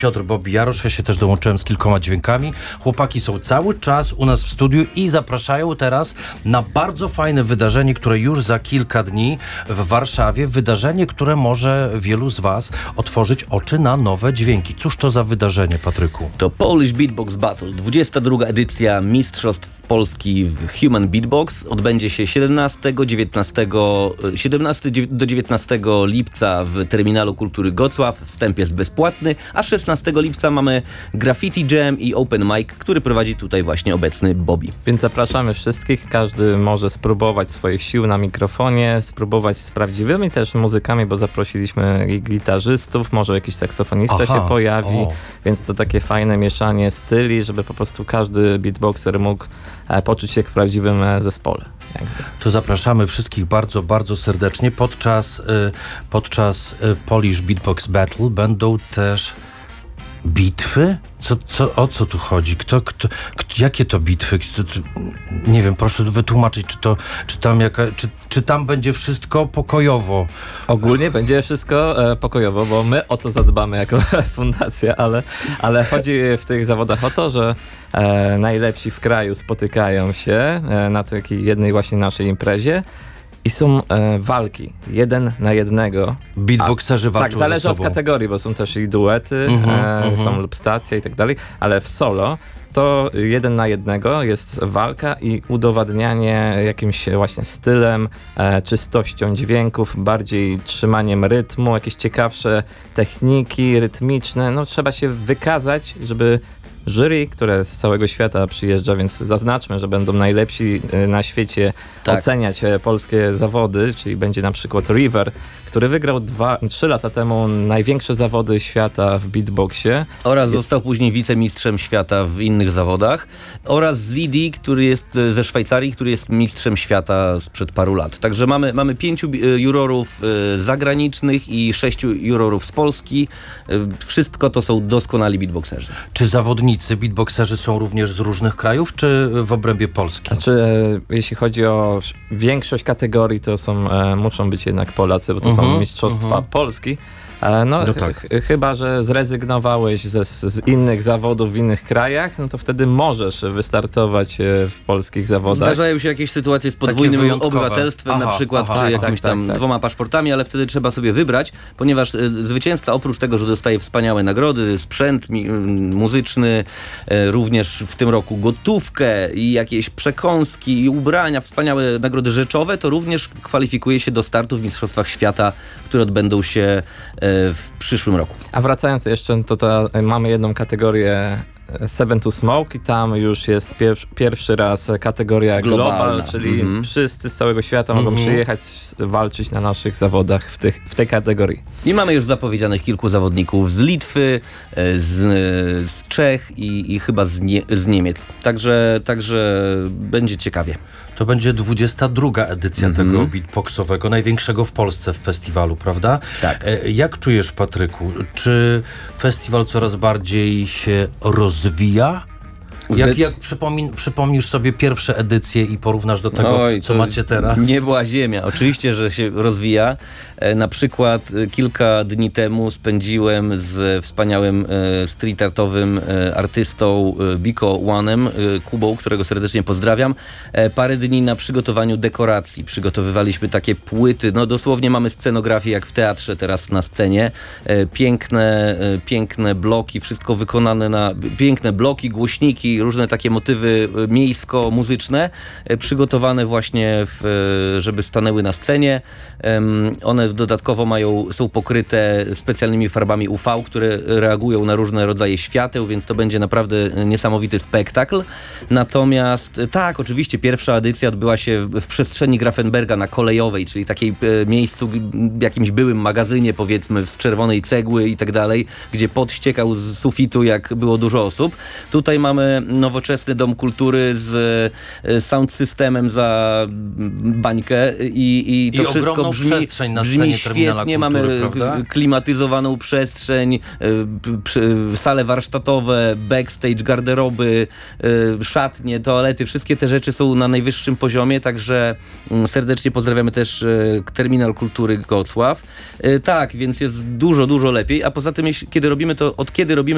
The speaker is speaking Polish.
Piotr Bobby Jarosz, ja się też dołączyłem z kilkoma dźwiękami. Chłopaki są cały czas u nas w studiu i zapraszają teraz na bardzo fajne wydarzenie, które już za kilka dni w Warszawie. Wydarzenie, które może wielu z was otworzyć oczy na nowe dźwięki. Cóż to za wydarzenie, Patryku? To Polish Beatbox Battle, 22. edycja Mistrzostw Polski w Human Beatbox. Odbędzie się 17 do 19 lipca w Terminalu Kultury Gocław. Wstęp jest bezpłatny, a 16 lipca mamy Graffiti Jam i Open Mic, który prowadzi tutaj właśnie obecny Bobby. Więc zapraszamy wszystkich, każdy może spróbować swoich sił na mikrofonie, spróbować z prawdziwymi też muzykami, bo zaprosiliśmy i gitarzystów, może jakiś saksofonista się pojawi, więc to takie fajne mieszanie styli, żeby po prostu każdy beatboxer mógł poczuć się jak w prawdziwym zespole. To zapraszamy wszystkich bardzo, bardzo serdecznie. Podczas Polish Beatbox Battle będą też bitwy? O co tu chodzi? Jakie to bitwy? Nie wiem, proszę wytłumaczyć, czy tam będzie wszystko pokojowo? Ogólnie będzie wszystko pokojowo, bo my o to zadbamy jako fundacja, ale chodzi w tych zawodach o to, że najlepsi w kraju spotykają się na takiej jednej właśnie naszej imprezie. I są walki, 1 na 1. Beatboxerzy walczą tak, zależy ze sobą. od kategorii, bo są też i duety, są lub stacje i tak dalej, ale w solo to 1 na 1 jest walka i udowadnianie jakimś właśnie stylem, czystością dźwięków, bardziej trzymaniem rytmu, jakieś ciekawsze techniki rytmiczne. No trzeba się wykazać, żeby jury, które z całego świata przyjeżdża, więc zaznaczmy, że będą najlepsi na świecie oceniać polskie zawody, czyli będzie na przykład River, który wygrał 3 lata temu największe zawody świata w beatboxie. Oraz został później wicemistrzem świata w innych zawodach. Oraz Zidi, który jest ze Szwajcarii, który jest mistrzem świata sprzed paru lat. Także mamy 5 jurorów zagranicznych i 6 jurorów z Polski. Wszystko to są doskonali beatboxerzy. Czy zawodnicy, beatboxerzy są również z różnych krajów, czy w obrębie Polski? Znaczy, jeśli chodzi o większość kategorii, to muszą być jednak Polacy, bo to są mistrzostwa Polski. Chyba że zrezygnowałeś z innych zawodów w innych krajach, no to wtedy możesz wystartować w polskich zawodach. Zdarzają się jakieś sytuacje z podwójnym obywatelstwem, na przykład, czy jakimiś tam 2 paszportami, ale wtedy trzeba sobie wybrać, ponieważ zwycięzca oprócz tego, że dostaje wspaniałe nagrody, sprzęt muzyczny, również w tym roku gotówkę i jakieś przekąski i ubrania, wspaniałe nagrody rzeczowe, to również kwalifikuje się do startu w Mistrzostwach Świata, które odbędą się w przyszłym roku. A wracając jeszcze, to mamy jedną kategorię Seven to Smoke i tam już jest pierwszy raz kategoria Global, czyli wszyscy z całego świata mogą przyjechać, walczyć na naszych zawodach w tej kategorii. I mamy już zapowiedzianych kilku zawodników z Litwy, z Czech i chyba z Niemiec. Także będzie ciekawie. To będzie 22. edycja tego beatboxowego, największego w Polsce w festiwalu, prawda? Tak. Jak czujesz, Patryku? Czy festiwal coraz bardziej się rozwija? Jak przypomnisz sobie pierwsze edycje i porównasz do tego, co macie teraz? Niebła ziemia. Oczywiście, że się rozwija. Na przykład kilka dni temu spędziłem z wspaniałym street artowym artystą Biko One'em, Kubą, którego serdecznie pozdrawiam, parę dni na przygotowaniu dekoracji. Przygotowywaliśmy takie płyty, no dosłownie mamy scenografię jak w teatrze teraz na scenie. Piękne bloki, wszystko wykonane na piękne bloki, głośniki, różne takie motywy miejsko-muzyczne, przygotowane właśnie, żeby stanęły na scenie. One dodatkowo są pokryte specjalnymi farbami UV, które reagują na różne rodzaje świateł, więc to będzie naprawdę niesamowity spektakl. Natomiast tak, oczywiście pierwsza edycja odbyła się w przestrzeni Grafenberga na Kolejowej, czyli takiej miejscu, jakimś byłym magazynie, powiedzmy, z czerwonej cegły i tak dalej, gdzie pot ściekał z sufitu, jak było dużo osób. Tutaj mamy nowoczesny dom kultury z sound systemem za bańkę i to wszystko brzmi świetnie. Mamy klimatyzowaną przestrzeń, sale warsztatowe, backstage, garderoby, szatnie, toalety, wszystkie te rzeczy są na najwyższym poziomie, także serdecznie pozdrawiamy też Terminal Kultury Gocław. Tak, więc jest dużo lepiej, a poza tym kiedy robimy